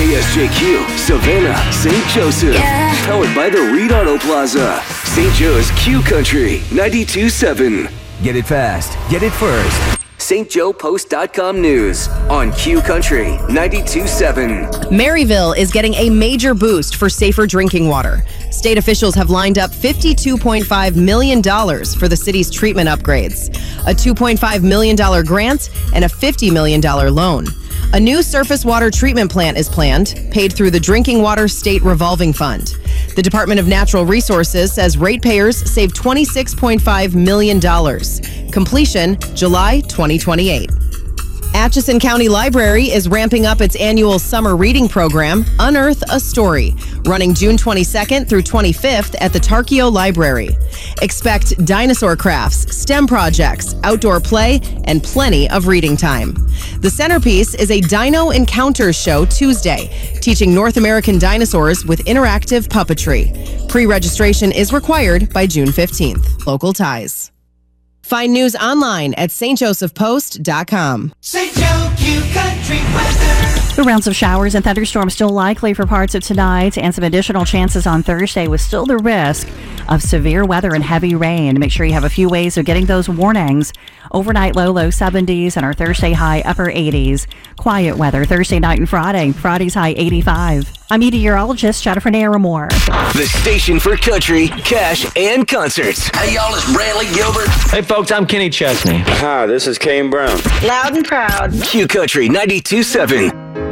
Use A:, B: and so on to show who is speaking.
A: KSJQ, Savannah, St. Joseph.
B: Yeah.
A: Powered by the Reed Auto Plaza. St. Joe's Q Country 92.7. Get it fast. Get it first. StJoePost.com News on Q Country 92.7.
C: Maryville is getting a major boost for safer drinking water. State officials have lined up $52.5 million for the city's treatment upgrades, a $2.5 million grant, and a $50 million loan. A new surface water treatment plant is planned, paid through the Drinking Water State Revolving Fund. The Department of Natural Resources says ratepayers save $26.5 million. Completion, July 2028. Atchison County Library is ramping up its annual summer reading program, Unearth a Story, running June 22nd through 25th at the Tarkio Library. Expect dinosaur crafts, STEM projects, outdoor play, and plenty of reading time. The centerpiece is a Dino Encounters show Tuesday, teaching North American dinosaurs with interactive puppetry. Pre-registration is required by June 15th. Local ties. Find news online at stjosephpost.com.
D: St. Joe Q Country weather.
E: The rounds of showers and thunderstorms still likely for parts of tonight, and some additional chances on Thursday with still the risk of severe weather and heavy rain. Make sure you have a few ways of getting those warnings. Overnight low 70s and our Thursday high upper 80s. Quiet weather Thursday night and Friday. Friday's high 85. I'm meteorologist Jennifer Naramore.
A: The station for country, cash, and concerts.
F: Hey, y'all, it's Bradley Gilbert.
G: Hey, folks, I'm Kenny Chesney.
H: Hi, this is Kane Brown.
I: Loud and proud.
A: Q Country 92.7.